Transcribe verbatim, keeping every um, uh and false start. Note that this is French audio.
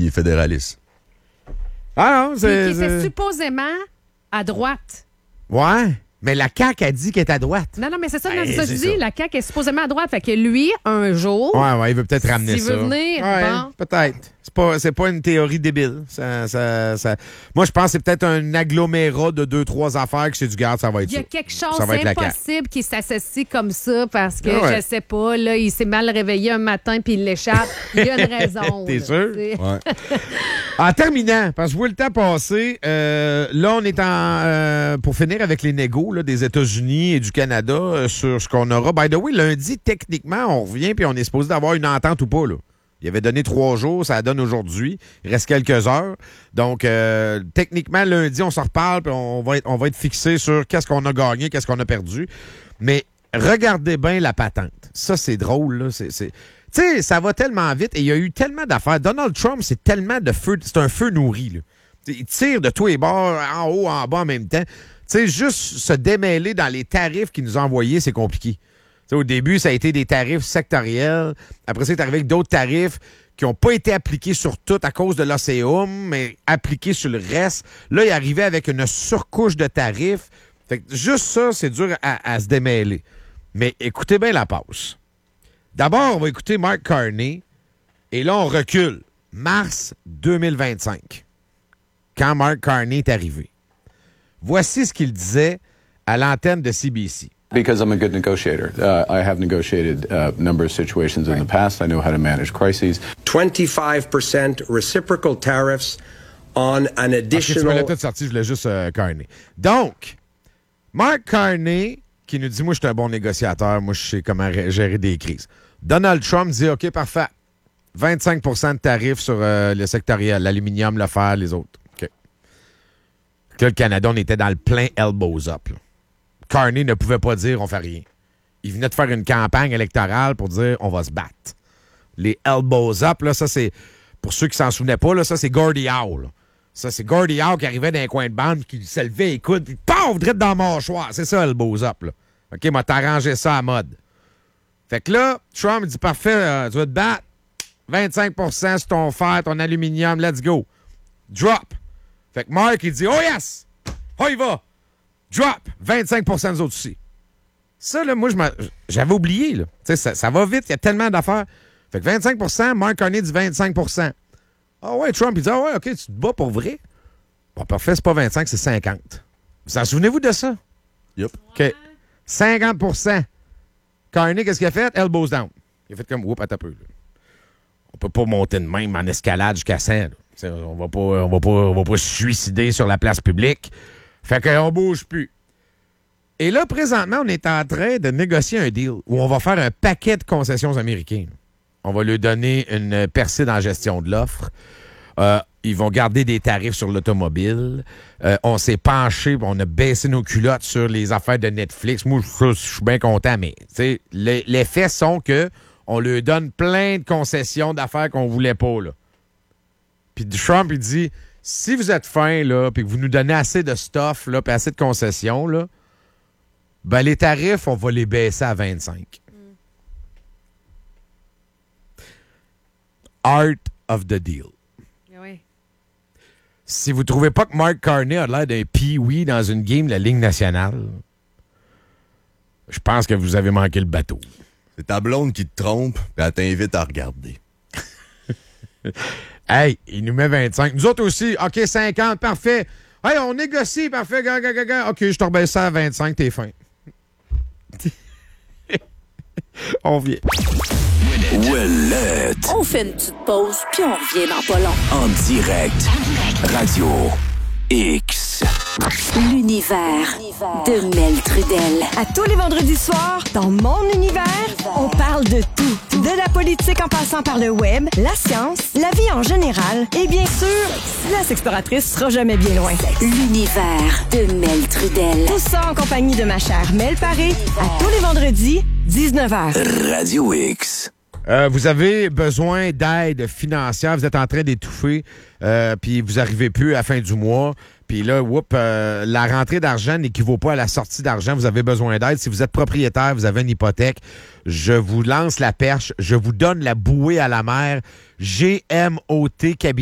il est fédéraliste. Ah non, c'est... Qui était supposément à droite. Ouais, mais la C A Q a dit qu'elle est à droite. Non, non, mais c'est ça, Ben, non, c'est ça que c'est je dis. ça. La C A Q est supposément à droite. Fait que lui, un jour, Ouais, ouais, il veut peut-être ramener s'il ça. veut venir, ouais, bon. peut-être. C'est pas, c'est pas une théorie débile. Ça, ça, ça... Moi, je pense que c'est peut-être un agglomérat de deux, trois affaires que c'est du garde, ça va être il y a ça. quelque chose Ça va être la C A Q. impossible qui s'associe comme ça parce que, Ah ouais. je sais pas, là, il s'est mal réveillé un matin puis il l'échappe. Il y a une raison. T'es là, sûr? tu sais. Ouais. En terminant, parce que je vois le temps passer, euh, là, on est en... euh, pour finir avec les négos là, des États-Unis et du Canada euh, sur ce qu'on aura. By the way, lundi, techniquement, on revient puis on est supposé d'avoir une entente ou pas, là. Il avait donné trois jours, ça donne aujourd'hui. Il reste quelques heures. Donc, euh, techniquement, lundi, on se reparle puis on va être, on va être fixé sur qu'est-ce qu'on a gagné, qu'est-ce qu'on a perdu. Mais regardez bien la patente. Ça, c'est drôle, là. C'est... c'est... Tu sais, ça va tellement vite et il y a eu tellement d'affaires. Donald Trump, c'est tellement de feu, c'est un feu nourri, là. T'sais, il tire de tous les bords, en haut, en bas en même temps. Tu sais, juste se démêler dans les tarifs qu'il nous a envoyés, c'est compliqué. T'sais, au début, ça a été des tarifs sectoriels. Après ça, il est arrivé avec d'autres tarifs qui n'ont pas été appliqués sur tout à cause de l'O C A U M, mais appliqués sur le reste. Là, il arrivait avec une surcouche de tarifs. Fait que juste ça, c'est dur à, à se démêler. Mais écoutez bien la passe. D'abord, on va écouter Mark Carney. Et là, on recule. Mars deux mille vingt-cinq. Quand Mark Carney est arrivé. Voici ce qu'il disait à l'antenne de C B C. Because I'm a good negotiator. Uh, I have negotiated a number of situations in the past. I know how to manage crises. twenty-five percent reciprocal tariffs on an Okay, tu me additional... l'as tout sorti, je voulais juste euh, Carney. Donc, Mark Carney, qui nous dit, moi, je suis un bon négociateur, moi, je sais comment ré- gérer des crises. Donald Trump dit, OK, parfait. vingt-cinq pour cent de tarifs sur euh, le sectoriel, l'aluminium, le fer, les autres. OK. Que le Canada, on était dans le plein elbows up. Là. Carney ne pouvait pas dire on fait rien. Il venait de faire une campagne électorale pour dire on va se battre. Les elbows up, là, ça c'est, pour ceux qui s'en souvenaient pas, là, ça c'est Gordie Howe. Là. Ça c'est Gordie Howe qui arrivait d'un coin de bande, puis qui se levait, écoute, puis paf, direct dans le mâchoire. C'est ça, elbows up. Là. OK, m'a t'arrangé ça à mode. Fait que là, Trump dit parfait, euh, tu vas te battre. vingt-cinq pour cent sur ton fer, ton aluminium, let's go. Drop. Fait que Mark, il dit oh yes! Oh, il va! Drop! vingt-cinq pour cent des autres aussi. Ça, là, moi, je j'avais oublié, là. Tu sais, ça, ça va vite, il y a tellement d'affaires. Fait que vingt-cinq pour cent, Mark Carney dit vingt-cinq pour cent. Ah ouais, Trump, il dit ah ouais, OK, tu te bats pour vrai? Bon, parfait, c'est pas vingt-cinq, c'est cinquante. Vous en souvenez-vous de ça? Yep. OK. cinquante pour cent. Carney, qu'est-ce qu'il a fait? Elbows down. Il a fait comme, oups, attends un peu. Là. On peut pas monter de même en escalade jusqu'à cent. Là. On va pas, on va pas, on va pas se suicider sur la place publique. Fait qu'on bouge plus. Et là, présentement, on est en train de négocier un deal où on va faire un paquet de concessions américaines. On va lui donner une percée dans la gestion de l'offre. Euh, ils vont garder des tarifs sur l'automobile. Euh, on s'est penché, on a baissé nos culottes sur les affaires de Netflix. Moi, je, je suis bien content, mais les, les faits sont que on lui donne plein de concessions d'affaires qu'on voulait pas. Là. Puis Trump, il dit, si vous êtes fin, là, puis que vous nous donnez assez de stuff, là, puis assez de concessions, là, ben les tarifs, on va les baisser à vingt-cinq. Mm. Art of the deal. Oui. Si vous trouvez pas que Mark Carney a l'air d'un pee-wee dans une game de la Ligue nationale, je pense que vous avez manqué le bateau. C'est ta blonde qui te trompe, puis elle t'invite à regarder. Hey, il nous met vingt-cinq. Nous autres aussi, OK, cinquante, parfait. Hey, on négocie, parfait. Ga, ga, ga, ga. OK, je te rebaisse ça à vingt-cinq, t'es fin. On vient. Ouellette. On fait une petite pause, puis on revient dans pas long. En direct. Radio X. L'univers de Mel Trudel. À tous les vendredis soirs, dans mon univers, on parle de tout. De la politique en passant par le web, la science, la vie en général et bien sûr, Silas Exploratrice sera jamais bien loin. L'univers de Mel Trudel. Tout ça en compagnie de ma chère Mel Paré, à tous les vendredis, dix-neuf heures. Radio X. Euh, vous avez besoin d'aide financière, vous êtes en train d'étouffer, euh, puis vous arrivez plus à la fin du mois, puis là, whoop, euh, la rentrée d'argent n'équivaut pas à la sortie d'argent, vous avez besoin d'aide. Si vous êtes propriétaire, vous avez une hypothèque, je vous lance la perche, je vous donne la bouée à la mer, G M O T Cabinet.